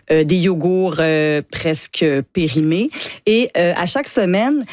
des yogourts presque périmés. Et à chaque semaine,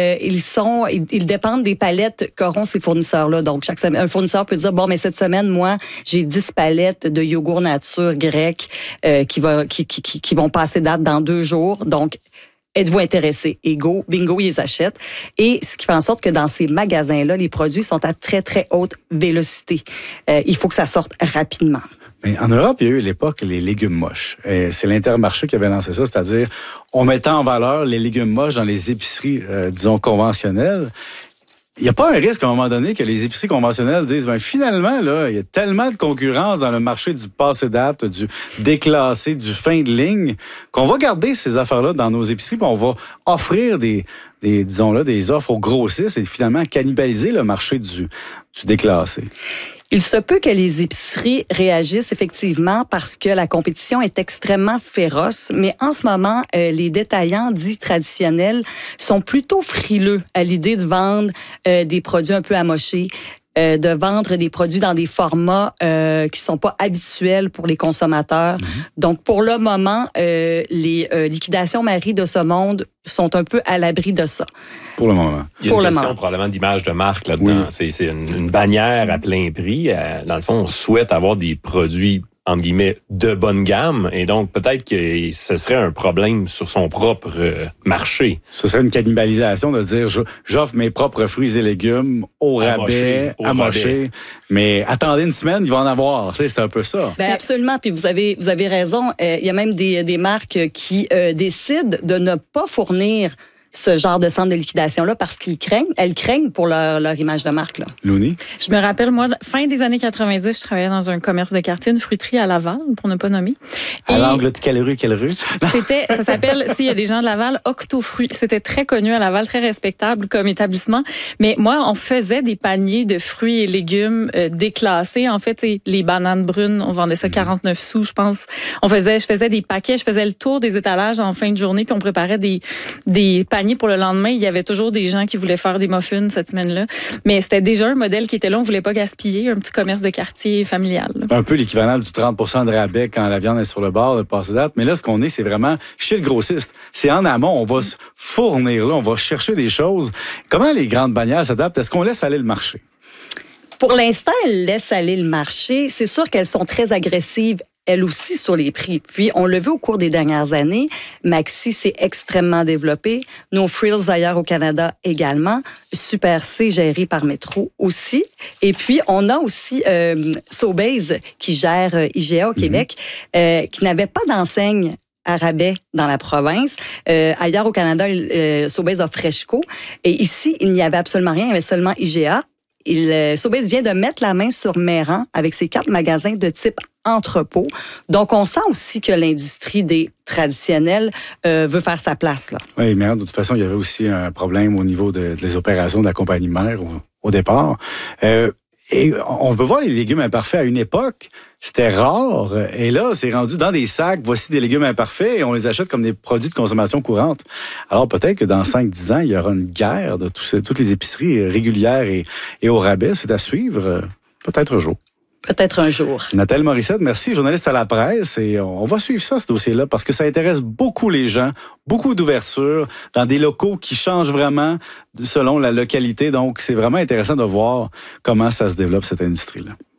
ils dépendent des palettes qu'auront ces fournisseurs-là. Donc, chaque semaine, un fournisseur peut dire, bon, mais cette semaine, moi, j'ai 10 palettes de yogourt nature grec qui vont passer date dans 2 jours. Donc, êtes-vous intéressé? Et go, bingo, ils les achètent. Et ce qui fait en sorte que dans ces magasins-là, les produits sont à très, très haute vélocité. Il faut que ça sorte rapidement. Mais en Europe, il y a eu à l'époque les légumes moches. Et c'est l'Intermarché qui avait lancé ça, c'est-à-dire on mettait en valeur les légumes moches dans les épiceries, disons, conventionnelles. Il n'y a pas un risque à un moment donné que les épiceries conventionnelles disent, finalement, là, il y a tellement de concurrence dans le marché du passé date, du déclassé, du fin de ligne, qu'on va garder ces affaires-là dans nos épiceries, puis on va offrir des offres aux grossistes et finalement cannibaliser le marché du déclassé. Il se peut que les épiceries réagissent effectivement parce que la compétition est extrêmement féroce, mais en ce moment, les détaillants dits traditionnels sont plutôt frileux à l'idée de vendre des produits un peu amochés, de vendre des produits dans des formats qui sont pas habituels pour les consommateurs. Donc, pour le moment, les liquidations Marie de ce monde sont un peu à l'abri de ça. Pour le moment. Il y a une question probablement d'image de marque là-dedans. Oui. C'est une bannière à plein prix. Dans le fond, on souhaite avoir des produits entre guillemets, de bonne gamme. Et donc, peut-être que ce serait un problème sur son propre marché. Ce serait une cannibalisation de dire, j'offre mes propres fruits et légumes au rabais, amochés. Mais attendez une semaine, il va en avoir. C'est un peu ça. Ben absolument. Puis vous avez raison. Il y a même des marques qui décident de ne pas fournir ce genre de centre de liquidation-là parce elles craignent pour leur image de marque. Là. Louni? Je me rappelle, moi, fin des années 90, je travaillais dans un commerce de quartier, une fruiterie à Laval, pour ne pas nommer. À l'angle de quelle rue? Ça s'appelle, s'il y a des gens de Laval, Octofruits. C'était très connu à Laval, très respectable comme établissement. Mais moi, on faisait des paniers de fruits et légumes déclassés. En fait, les bananes brunes, on vendait ça 49 sous, je pense. Je faisais des paquets, je faisais le tour des étalages en fin de journée, puis on préparait des paniers pour le lendemain. Il y avait toujours des gens qui voulaient faire des muffins cette semaine-là. Mais c'était déjà un modèle qui était là. On ne voulait pas gaspiller. Un petit commerce de quartier familial. Là. Un peu l'équivalent du 30% de rabais quand la viande est sur le bord de passer date. Mais là, ce qu'on est, c'est vraiment chez le grossiste. C'est en amont. On va se fournir là. On va chercher des choses. Comment les grandes bannières s'adaptent? Est-ce qu'on laisse aller le marché? Pour l'instant, elles laissent aller le marché. C'est sûr qu'elles sont très agressives elle aussi sur les prix. Puis, on l'a vu au cours des dernières années, Maxi s'est extrêmement développé. No Frills ailleurs au Canada également. Super C géré par Métro aussi. Et puis, on a aussi Sobeys qui gère IGA au Québec, qui n'avait pas d'enseigne à rabais dans la province. Ailleurs au Canada, Sobeys a Freshco. Et ici, il n'y avait absolument rien. Il y avait seulement IGA. Sobeys vient de mettre la main sur Méran avec ses 4 magasins de type entrepôt. Donc, on sent aussi que l'industrie des traditionnels veut faire sa place. Là. Oui, mais de toute façon, il y avait aussi un problème au niveau des opérations de la compagnie mère au départ. Et on peut voir les légumes imparfaits à une époque. C'était rare. Et là, c'est rendu dans des sacs. Voici des légumes imparfaits et on les achète comme des produits de consommation courante. Alors, peut-être que dans 5-10 ans, il y aura une guerre de toutes les épiceries régulières et au rabais. C'est à suivre. Peut-être un jour. Peut-être un jour. Nathalie Morissette, merci, journaliste à la presse. Et on va suivre ça, ce dossier-là, parce que ça intéresse beaucoup les gens, beaucoup d'ouverture dans des locaux qui changent vraiment selon la localité. Donc, c'est vraiment intéressant de voir comment ça se développe, cette industrie-là.